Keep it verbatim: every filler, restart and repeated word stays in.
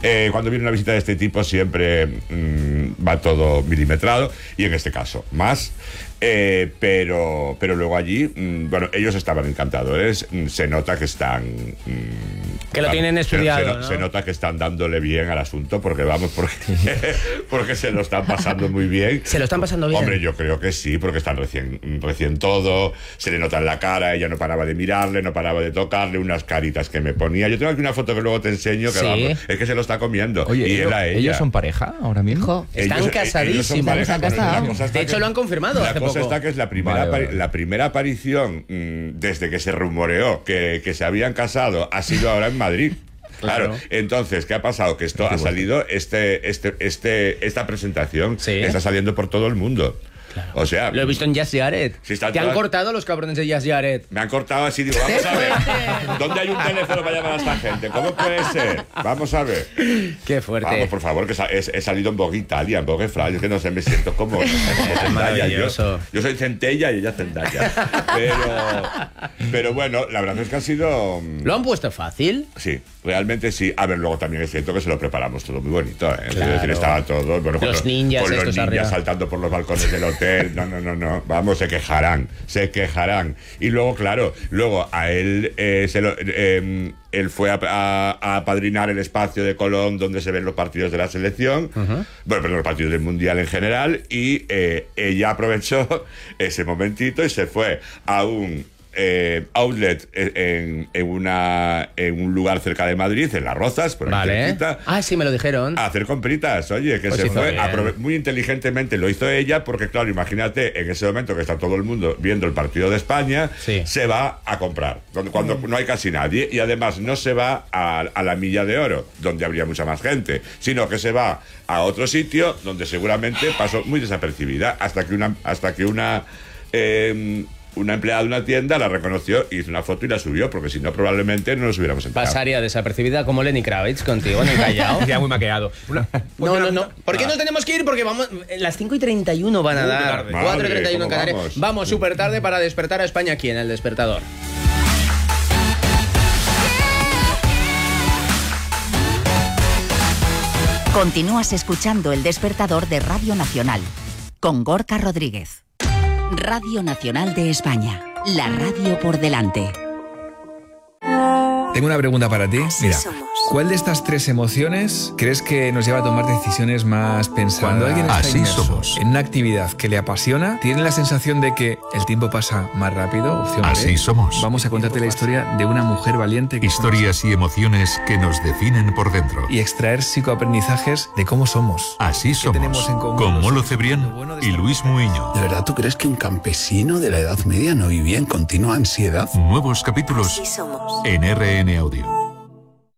Eh, cuando viene una visita de este tipo siempre mmm, va todo milimetrado, y en este caso más. Eh, pero, pero luego allí, mmm, bueno, ellos estaban encantadores. Mmm, se nota que están... Mmm, que lo tienen estudiado, se, se, ¿no? se nota que están dándole bien al asunto, porque vamos, porque, porque se lo están pasando muy bien. ¿Se lo están pasando bien? Hombre, yo creo que sí, porque están recién, recién todo, se le nota en la cara, ella no paraba de mirarle, no paraba de tocarle, unas caritas que me ponía. Yo tengo aquí una foto que luego te enseño, que ¿Sí? vamos, es que se lo está comiendo. Oye, y ellos, él a ella. ¿ellos son pareja ahora mismo? Hijo, están Ellos- casadísimos. ellos son pareja, están casados. la cosa está De hecho, que- lo han confirmado La hace cosa poco. está que es la primera, Vale, apari- vale. la primera aparición mmm, desde que se rumoreó que, que se habían casado ha sido ahora en Madrid. Claro. Claro. Entonces, ¿qué ha pasado? Que esto ha salido, este, este, este, esta presentación Sí. está saliendo por todo el mundo. O sea, Lo he visto en Jazz Jared. Sí, están Te han todas- cortado los cabrones de Jazz Jared. me han cortado así, digo, vamos a ver, ¿dónde hay un teléfono para llamar a esta gente? ¿Cómo puede ser? Vamos a ver. Qué fuerte. Vamos, por favor, que sa- he, he salido en Vogue Italia, en Vogue France, es que no sé, me siento como, como Zendaya. Yo, maravilloso. yo soy Centella y ella Zendaya. Pero, pero bueno, la verdad es que ha sido... ¿Lo han puesto fácil? Sí, realmente sí. A ver, luego también es cierto que se lo preparamos todo muy bonito, ¿eh? Claro. Es decir, estaba todo... Bueno, con Los ninjas con los estos ninjas arriba. saltando por los balcones del hotel. No, no, no, no. Vamos, se quejarán. Se quejarán. Y luego, claro, luego a él eh, se lo... eh, él fue a, a- a apadrinar el espacio de Colón donde se ven los partidos de la selección, bueno, perdón, los partidos del Mundial en general, y eh, ella aprovechó ese momentito y se fue a un eh, outlet en, en, una, en un lugar cerca de Madrid, en Las Rozas, por ahí Vale. cerquita, Ah, sí, me lo dijeron. a hacer compritas. Oye, que Pues se hizo fue bien. aprove- muy inteligentemente, lo hizo ella, porque claro, imagínate, en ese momento que está todo el mundo viendo el partido de España, Sí. se va a comprar, cuando, cuando no hay casi nadie, y además no se va a, a la Milla de Oro, donde habría mucha más gente, sino que se va a otro sitio donde seguramente pasó muy desapercibida, hasta que una, hasta que una eh, una empleada de una tienda la reconoció, hizo una foto y la subió, porque si no probablemente no nos hubiéramos enterado. Pasaría desapercibida como Lenny Kravitz contigo en el Callao. Ya muy maqueado. Una- No, no, no. ¿Por qué no tenemos que ir? Porque vamos. Las cinco y treinta y uno van a Uh, qué dar. tarde. cuatro y treinta y uno en Madre, Canarias. ¿cómo Vamos, vamos? súper tarde para despertar a España aquí en el despertador. Continúas escuchando El Despertador de Radio Nacional con Gorka Rodríguez. Radio Nacional de España, la radio por delante. Tengo una pregunta para ti. Mira, ¿cuál de estas tres emociones crees que nos lleva a tomar decisiones más pensadas? Cuando alguien está Así inmerso somos. en una actividad que le apasiona, tiene la sensación de que el tiempo pasa más rápido. Opción B. Así somos. Vamos a contarte la historia de una mujer valiente que Historias y emociones que nos definen por dentro. y extraer psicoaprendizajes de cómo somos. Así ¿Qué somos. tenemos en común? Con Molo Lo Cebrián bueno de y estar Luis Muiño. ¿De verdad tú crees que un campesino de la Edad Media no vivía en continua ansiedad? Nuevos capítulos en R N Audio.